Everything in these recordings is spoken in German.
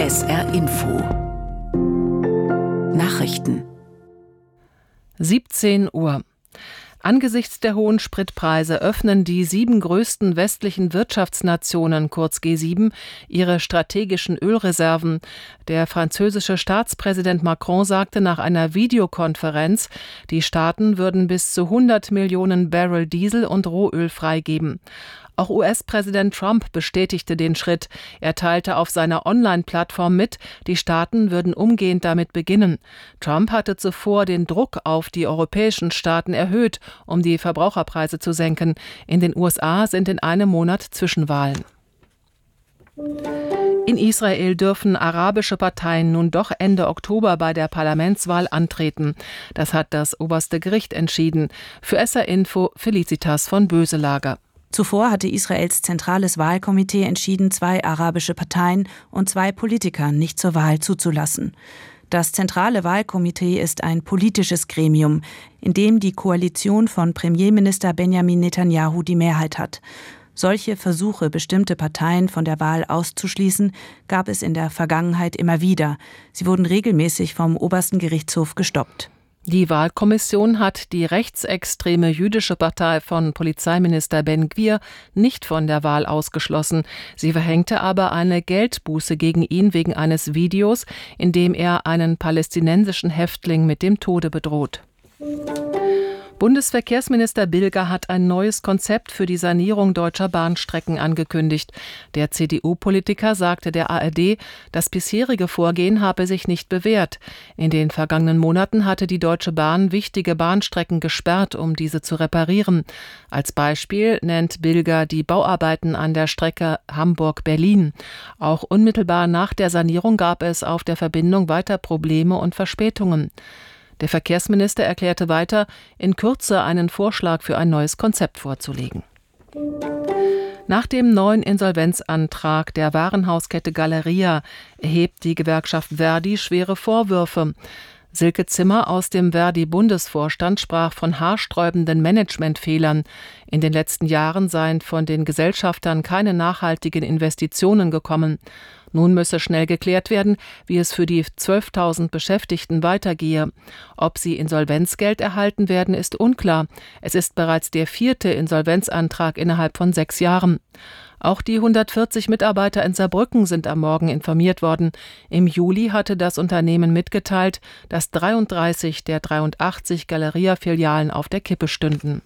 SR Info Nachrichten 17 Uhr. Angesichts der hohen Spritpreise öffnen die 7 größten westlichen Wirtschaftsnationen, kurz G7, ihre strategischen Ölreserven. Der französische Staatspräsident Macron sagte nach einer Videokonferenz, die Staaten würden bis zu 100 Millionen Barrel Diesel und Rohöl freigeben. Auch US-Präsident Trump bestätigte den Schritt. Er teilte auf seiner Online-Plattform mit, die Staaten würden umgehend damit beginnen. Trump hatte zuvor den Druck auf die europäischen Staaten erhöht, um die Verbraucherpreise zu senken. In den USA sind in einem Monat Zwischenwahlen. In Israel dürfen arabische Parteien nun doch Ende Oktober bei der Parlamentswahl antreten. Das hat das oberste Gericht entschieden. Für SR Info Felicitas von Böselager. Zuvor hatte Israels zentrales Wahlkomitee entschieden, 2 arabische Parteien und 2 Politiker nicht zur Wahl zuzulassen. Das zentrale Wahlkomitee ist ein politisches Gremium, in dem die Koalition von Premierminister Benjamin Netanyahu die Mehrheit hat. Solche Versuche, bestimmte Parteien von der Wahl auszuschließen, gab es in der Vergangenheit immer wieder. Sie wurden regelmäßig vom obersten Gerichtshof gestoppt. Die Wahlkommission hat die rechtsextreme jüdische Partei von Polizeiminister Ben Gvir nicht von der Wahl ausgeschlossen. Sie verhängte aber eine Geldbuße gegen ihn wegen eines Videos, in dem er einen palästinensischen Häftling mit dem Tode bedroht. Bundesverkehrsminister Bilger hat ein neues Konzept für die Sanierung deutscher Bahnstrecken angekündigt. Der CDU-Politiker sagte der ARD, das bisherige Vorgehen habe sich nicht bewährt. In den vergangenen Monaten hatte die Deutsche Bahn wichtige Bahnstrecken gesperrt, um diese zu reparieren. Als Beispiel nennt Bilger die Bauarbeiten an der Strecke Hamburg-Berlin. Auch unmittelbar nach der Sanierung gab es auf der Verbindung weiter Probleme und Verspätungen. Der Verkehrsminister erklärte weiter, in Kürze einen Vorschlag für ein neues Konzept vorzulegen. Nach dem neuen Insolvenzantrag der Warenhauskette Galeria erhebt die Gewerkschaft Verdi schwere Vorwürfe. Silke Zimmer aus dem Verdi-Bundesvorstand sprach von haarsträubenden Managementfehlern. In den letzten Jahren seien von den Gesellschaftern keine nachhaltigen Investitionen gekommen. Nun müsse schnell geklärt werden, wie es für die 12.000 Beschäftigten weitergehe. Ob sie Insolvenzgeld erhalten werden, ist unklar. Es ist bereits der 4. Insolvenzantrag innerhalb von 6 Jahren. Auch die 140 Mitarbeiter in Saarbrücken sind am Morgen informiert worden. Im Juli hatte das Unternehmen mitgeteilt, dass 33 der 83 Galeria-Filialen auf der Kippe stünden.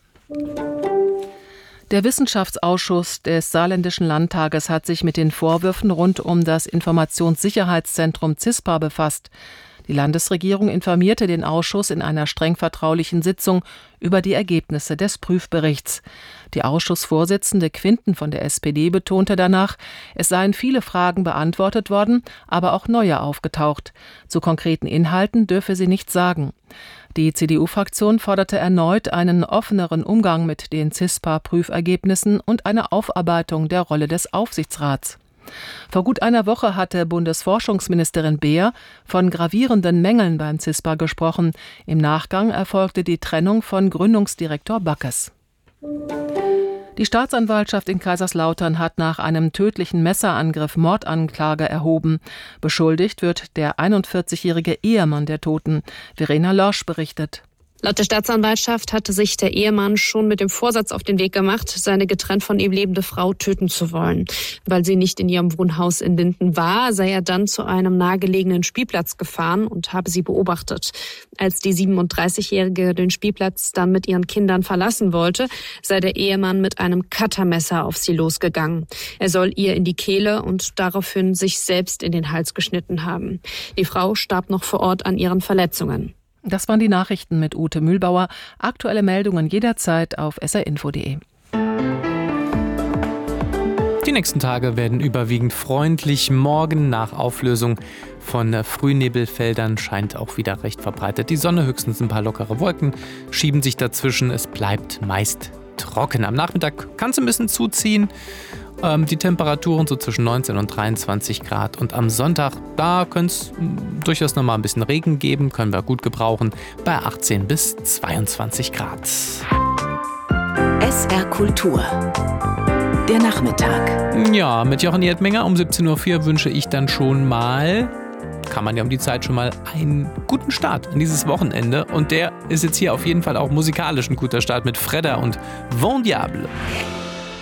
Der Wissenschaftsausschuss des Saarländischen Landtages hat sich mit den Vorwürfen rund um das Informationssicherheitszentrum CISPA befasst. Die Landesregierung informierte den Ausschuss in einer streng vertraulichen Sitzung über die Ergebnisse des Prüfberichts. Die Ausschussvorsitzende Quinten von der SPD betonte danach, es seien viele Fragen beantwortet worden, aber auch neue aufgetaucht. Zu konkreten Inhalten dürfe sie nichts sagen. Die CDU-Fraktion forderte erneut einen offeneren Umgang mit den CISPA-Prüfergebnissen und eine Aufarbeitung der Rolle des Aufsichtsrats. Vor gut einer Woche hatte Bundesforschungsministerin Beer von gravierenden Mängeln beim CISPA gesprochen. Im Nachgang erfolgte die Trennung von Gründungsdirektor Backes. Die Staatsanwaltschaft in Kaiserslautern hat nach einem tödlichen Messerangriff Mordanklage erhoben. Beschuldigt wird der 41-jährige Ehemann der Toten. Verena Lorsch berichtet. Laut der Staatsanwaltschaft hatte sich der Ehemann schon mit dem Vorsatz auf den Weg gemacht, seine getrennt von ihm lebende Frau töten zu wollen. Weil sie nicht in ihrem Wohnhaus in Linden war, sei er dann zu einem nahegelegenen Spielplatz gefahren und habe sie beobachtet. Als die 37-Jährige den Spielplatz dann mit ihren Kindern verlassen wollte, sei der Ehemann mit einem Cuttermesser auf sie losgegangen. Er soll ihr in die Kehle und daraufhin sich selbst in den Hals geschnitten haben. Die Frau starb noch vor Ort an ihren Verletzungen. Das waren die Nachrichten mit Ute Mühlbauer. Aktuelle Meldungen jederzeit auf srinfo.de. Die nächsten Tage werden überwiegend freundlich. Morgen nach Auflösung von Frühnebelfeldern scheint auch wieder recht verbreitet die Sonne. Höchstens ein paar lockere Wolken schieben sich dazwischen. Es bleibt meist trocken. Am Nachmittag kann es ein bisschen zuziehen. Die Temperaturen so zwischen 19 und 23 Grad. Und am Sonntag, da könnte es durchaus noch mal ein bisschen Regen geben. Können wir gut gebrauchen. Bei 18 bis 22 Grad. SR Kultur. Der Nachmittag. Ja, mit Jochen Erdmenger um 17.04 Uhr wünsche ich dann schon mal, kann man ja um die Zeit schon mal, einen guten Start in dieses Wochenende. Und der ist jetzt hier auf jeden Fall auch musikalisch ein guter Start mit Fredda und Vent Diable.